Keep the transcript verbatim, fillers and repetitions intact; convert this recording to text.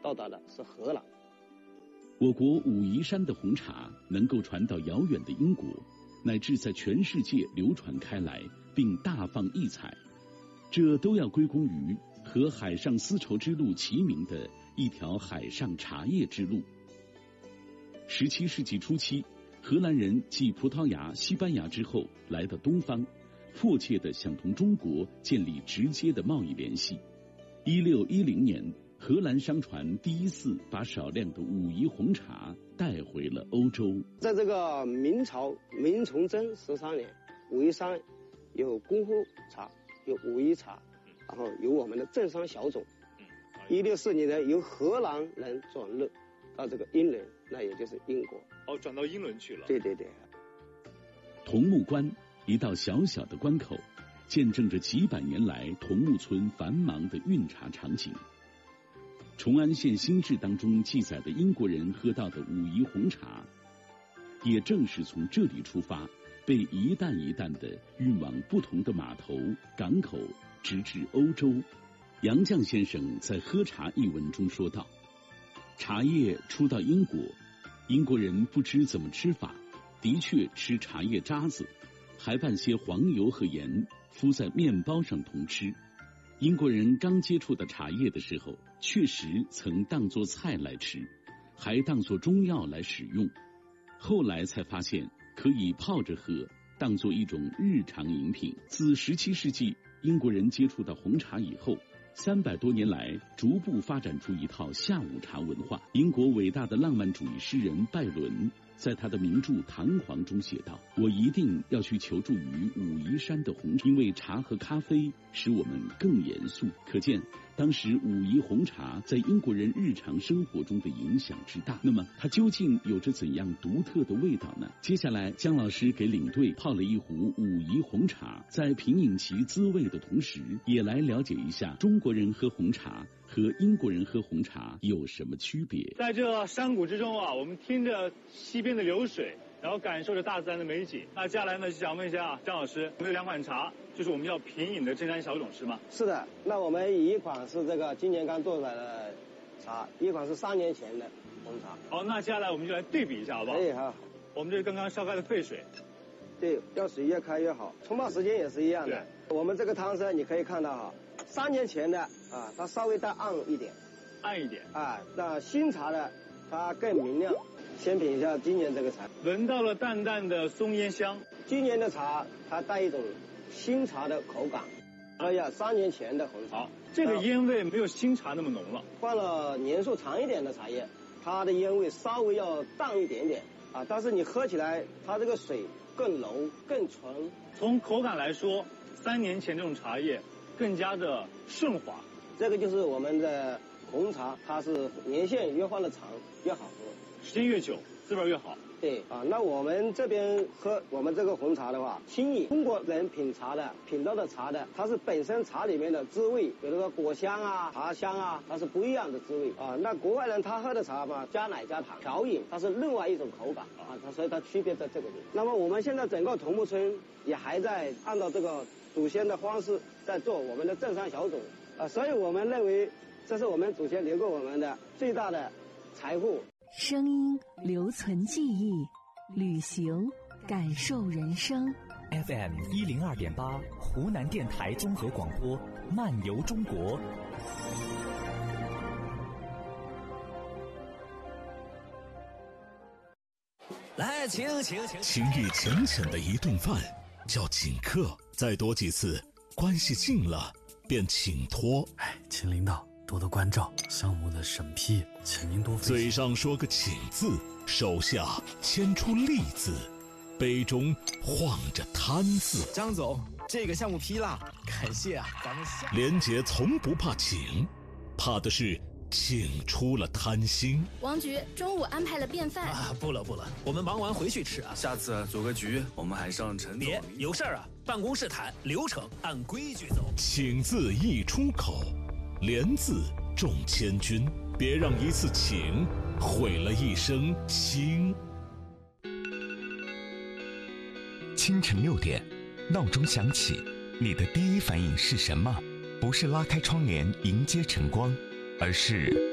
到达的是荷兰。 我国武夷山的红茶能够传到遥远的英国，乃至在全世界流传开来，并大放异彩，这都要归功于和海上丝绸之路齐名的一条海上茶叶之路。十七世纪初期，荷兰人继葡萄牙、西班牙之后来到东方，迫切地想同中国建立直接的贸易联系。一六一零年，荷兰商船第一次把少量的武夷红茶带回了欧洲。 在这个明朝明崇祯十三年，武夷山有功夫茶，有武夷茶，然后有我们的镇商小种。一六四零年由荷兰人转入到这个英伦，那也就是英国。 哦，转到英伦去了。 对对对。 桐木关，一道小小的关口，见证着几百年来桐木村繁忙的运茶场景。崇安县新志当中记载的英国人喝到的武夷红茶，也正是从这里出发，被一担一担地运往不同的码头、港口，直至欧洲。杨绛先生在《喝茶》一文中说道：茶叶初到英国，英国人不知怎么吃法，的确吃茶叶渣子，还拌些黄油和盐，敷在面包上同吃。英国人刚接触到茶叶的时候，确实曾当作菜来吃，还当作中药来使用，后来才发现可以泡着喝，当作一种日常饮品。自十七世纪英国人接触到红茶以后，三百多年来逐步发展出一套下午茶文化。英国伟大的浪漫主义诗人拜伦在他的名著《弹簧》中写道：我一定要去求助于武夷山的红茶，因为茶和咖啡使我们更严肃。可见当时武夷红茶在英国人日常生活中的影响之大。那么它究竟有着怎样独特的味道呢？接下来姜老师给领队泡了一壶武夷红茶，在品饮其滋味的同时，也来了解一下中国人喝红茶和英国人喝红茶有什么区别。 在这山谷之中啊，我们听着溪边的流水，然后感受着大自然的美景。那接下来呢，想问一下张老师，这两款茶就是我们要品饮的镇山小种是吗？ 是的，那我们一款是这个今年刚做出来的茶，一款是三年前的红茶。 好，那接下来我们就来对比一下好不好？ 可以哈。 我们这是刚刚烧开的沸水。 对，要水越开越好，冲泡时间也是一样的。我们这个汤色你可以看到哈，三年前的啊，它稍微带暗一点， 暗一点啊，那新茶的它更明亮。先品一下今年这个茶， 闻到了淡淡的松烟香。 今年的茶它带一种新茶的口感，哎呀，三年前的红茶。 好，这个烟味没有新茶那么浓了。 换了年数长一点的茶叶，它的烟味稍微要淡一点点啊，但是你喝起来，它这个水更浓更纯。 从口感来说，三年前这种茶叶更加的顺滑。 这个就是我们的红茶，它是年限越放的长越好喝， 时间越久滋味越好。 对啊，那我们这边喝我们这个红茶的话，轻饮。中国人品茶的品到的茶的，它是本身茶里面的滋味，比如说果香啊、茶香啊，它是不一样的滋味啊。那国外人他喝的茶嘛，加奶加糖调饮，它是另外一种口感啊，它所以它区别在这个地方。那么我们现在整个桐木村也还在按照这个祖先的方式在做我们的镇山小种啊，所以我们认为这是我们祖先留给我们的最大的财富。 声音留存记忆，旅行感受人生。 F M 一零二点八，湖南电台综合广播，漫游中国。 来，请请请。 情谊浅浅的一顿饭叫请客，再多几次，关系近了便请托。 哎，请领导多多关照，项目的审批，请您多费心。 嘴上说个请字，手下牵出利字，杯中晃着贪字。 张总，这个项目批了，感谢啊，咱们下。 连杰从不怕请，怕的是请出了贪心。 王局中午安排了便饭啊，不了不了，我们忙完回去吃啊。下次组个局，我们还上陈总。别有事儿啊，办公室谈，流程按规矩走。 请字一出口，连字中千军，别让一次请毁了一生情。 清晨六点，闹钟响起，你的第一反应是什么？不是拉开窗帘迎接晨光，而是